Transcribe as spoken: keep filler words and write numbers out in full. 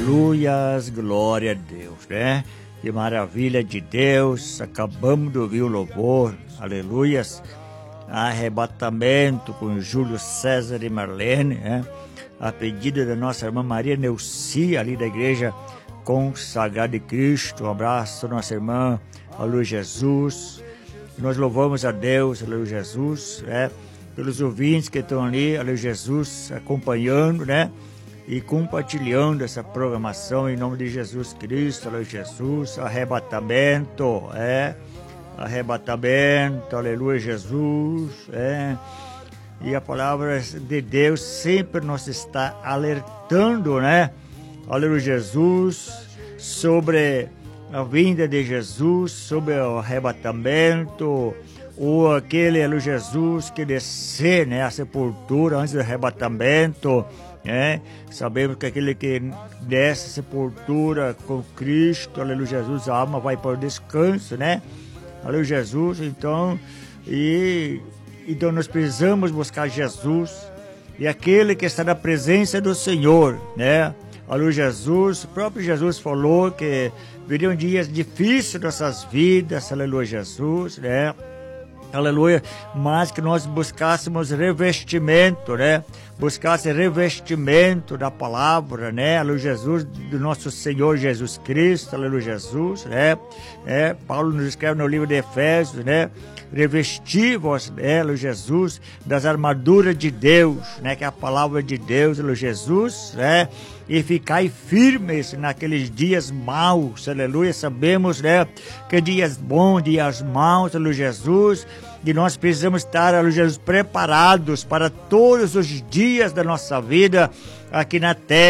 Aleluias, glória a Deus, né? Que maravilha de Deus, acabamos de ouvir o louvor, aleluias, arrebatamento com Júlio César e Marlene, né? A pedido da nossa irmã Maria Neucia, ali da igreja Consagrada de Cristo. Um abraço, nossa irmã, aleluia Jesus. Nós louvamos a Deus, aleluia Jesus, né? Pelos ouvintes que estão ali, aleluia Jesus, acompanhando, né? E compartilhando essa programação em nome de Jesus Cristo, aleluia Jesus, arrebatamento, é, arrebatamento, aleluia Jesus, é, e a palavra de Deus sempre nos está alertando, né, aleluia Jesus, sobre a vinda de Jesus, sobre o arrebatamento, ou aquele, aleluia Jesus, que descer, né, a sepultura antes do arrebatamento. É, sabemos que aquele que desce a sepultura com Cristo, aleluia Jesus, a alma vai para o descanso, né? Aleluia Jesus, então, e então nós precisamos buscar Jesus e aquele que está na presença do Senhor, né? Aleluia Jesus, o próprio Jesus falou que viriam dias difíceis em nossas vidas, aleluia Jesus, né? Aleluia, mas que nós buscássemos revestimento, né? Buscasse revestimento da palavra, né? Aleluia Jesus, do nosso Senhor Jesus Cristo, aleluia Jesus, né? É, Paulo nos escreve no livro de Efésios, né? Revesti-vos, né? Aleluia Jesus, das armaduras de Deus, né? Que é a palavra de Deus, aleluia Jesus, né? E ficai firmes naqueles dias maus, aleluia, sabemos, né, que dias bons, dias maus, aleluia Jesus, e nós precisamos estar, aleluia Jesus, preparados para todos os dias da nossa vida aqui na terra.